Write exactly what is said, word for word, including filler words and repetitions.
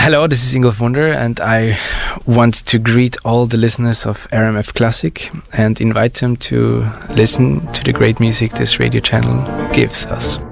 Hello, this is Ingolf Wunder, and I want to greet all the listeners of R M F Classic and invite them to listen to the great music this radio channel gives us.